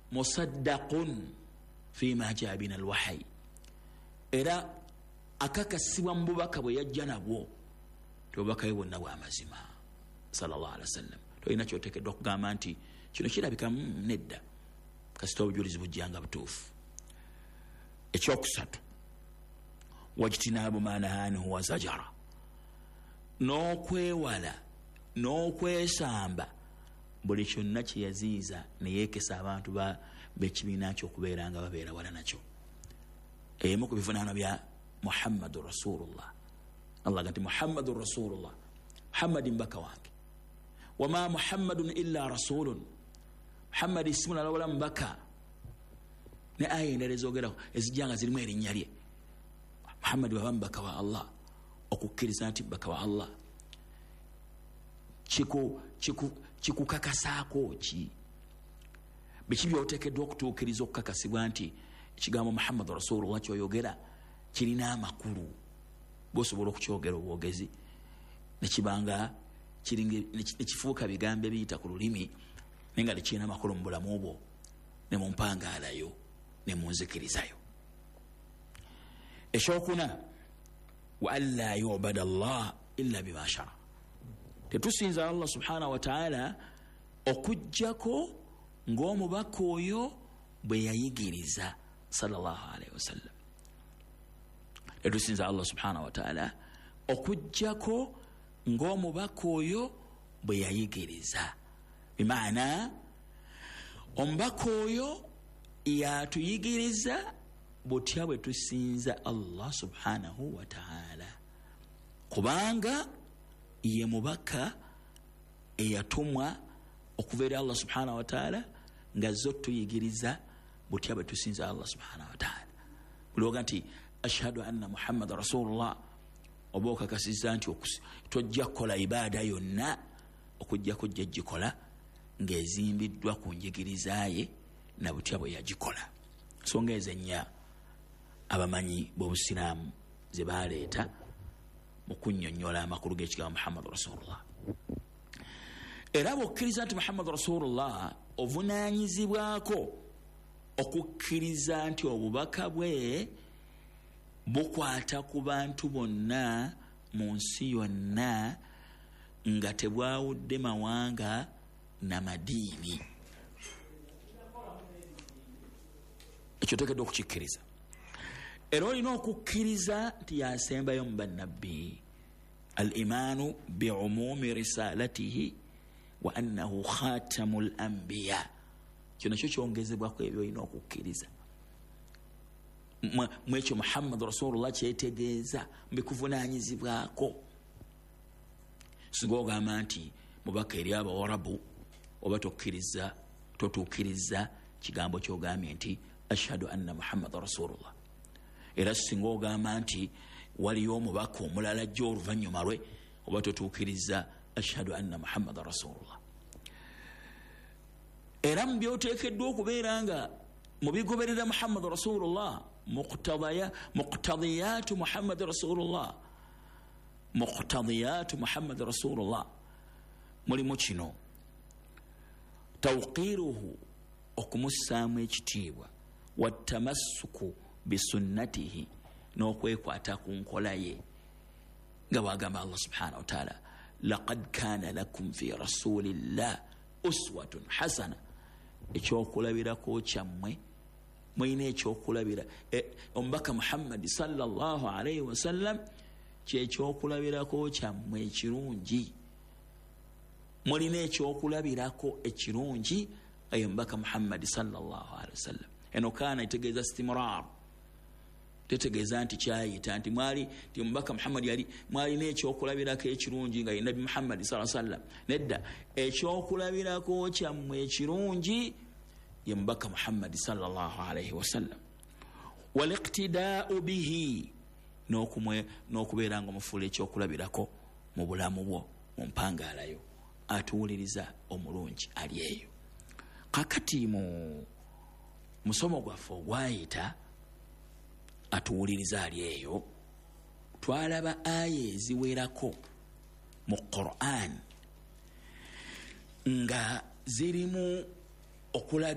musaddaqun fima jaa bina alwahyi, era akakasibwa mu bubaka bwe yajja nabwo, tobubaka bwe bwonna bwa mazima sallallahu alaihi wasallam. Tolina kyoteekeddwa okugamba nti kino kirabika nedda kasita obujulizi bujjanga butuufu. Ekyokusatu, wajtinaabu ma nahaa anhu wa zajara, n'okwewala n'okwesamba buli kyonna kye yaziiza ne yeekesa abantu b'ekibiina ky'okubeera nga babeera wala nakyo. Emu ku bivunaano bya Muhammadu Rasulullah, Allah gati Muhammadu Rasulullah, Muhammadi mbaka wange. Wama Muhammadun illa rasulun, Muhammadi simula lawala mbaka. Ne aya endala ezoogeraho ezijjanga zirimu erinnya lye. Muhammadi waba mbaka wa Allah, okukkiriza nti mbaka wa Allah kikukakasaako ki? Biki by'oteekeddwa okutuukiriza okukakasibwa nti ekigambo Muhammadu Rasulullah kyoyogera kirina amakulu, bw'osobola okukyogera obwogezi nekibanga nekifuuka bigambo ebiyita ku lulimi naye nga tekirina amakulu mu bulamu bwo ne mu mpangaalayo ne mu nzikirizayo. Ekyokuna, wa an la yubada Allah illa bima shara, tetusinza Allah subhanahu wa ta'ala okujjako ng'omubaka oyo bwe yayigiriza sallallahu alaihi wasallam. Tetusinza Allah subhanahu wa ta'ala okujjako ng'omubaka oyo bwe yayigiriza, bimaana omubaka oyo yatuyigiriza butya bwe tusinza Allah subhanahu wa ta'ala, kubanga ye mubaka eyatumwa okuva eri Allah subhanahu wa ta'ala nga zo tuyigiriza butya bwe tusinza Allah subhanahu wa ta'ala. Buloga nti ashhadu anna Muhammad Rasulullah, oba okakasiza nti tojja kukola ibaada yonna okujja kujja gikola ng'ezimbiddwa ku njigiriza ye na butya bwe yagikola. Nsonga ezennya abamanyi b'obusiraamu ze baaleeta mu kunnyonnyola amakulu g'ekigambo Muhammad Rasulullah. Era bw'okkiriza nti Muhammad Rasulullah ovunaanyizibwako okukkiriza nti obubaka bwe bukwata ku bantu bonna mu nsi yonna nga tebwawudde mawanga na madiini. Ekyo oteekeddwa okukikkiriza. Era olina okukkiriza nti yasembayo mu bannabbi, al-imaanu bi'umuumi risalatihi wa annahu khatamul anbiya. Kino nakyo kyongezebwako ebyo olina okukkiriza. Mwekyo Muhammad Rasulullah kyetegeeza mbikuvunaanyizibwako. Singa ogamba nti mubaka eri Abawarabu oba totuukiriza kigambo kyogambye nti ashhadu anna Muhammad Rasulullah. Era singa ogamba nti waliyo omubaka omulala ajja oluvannyuma lwe oba totuukiriza ashhadu anna Muhammad Rasulullah. Era mu byoteekeddwa okubeera nga mubigoberera Muhammad Rasulullah, muqtadiyatu Muhammad Rasulullah, muqtadiyatu Muhammad Rasulullah, mulimu kino: tawqiruhu, okumussaamu ekitiibwa, wattamassuku bisunnatihi, n'okwekwata ku nkola ye, nga bwagamba Allah subhanahu wa ta'ala, laqad kana lakum fi rasulillah uswatun hasana. Ekyokulabirako kyammwe, mulina ekyokulabira omubaka Muhammad sallallahu alaihi wasallam kyekyokulabirako kyammwe ekirungi. Mulina ekyokulabirako ekirungi aye omubaka Muhammad sallallahu alaihi wasallam. Eno kaana itegeeza istimrar, tetegeeza nti kyayita nti mwali ti omubaka Muhammad yali mwalina ekyokulabirako ekirungi nga ye Nabi Muhammad sallallahu alaihi wasallam. Nedda, ekyokulabirako kyammwe ekirungi ye mubaka Muhammad sallallahu alaihi wasallam. Waliqtidaa'u bihi, n'okubeera nga mufuula ekyokulabirako mu bulamu bwo mu mpangaalayo. Atuwuliriza omulungi ali eyo. Kakati mu musomo gwaffe ogwayita atuwuliriza ali eyo, twalaba aya eziwerako mu Qur'an nga zirimu okulaga